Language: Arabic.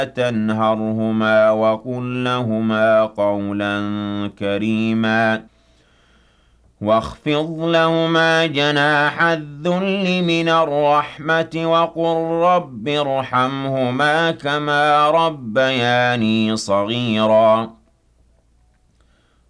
تنهرهما وقل لهما قولا كريما واخفض لهما جناح الذل من الرحمة وقل رب ارحمهما كما ربياني صغيرا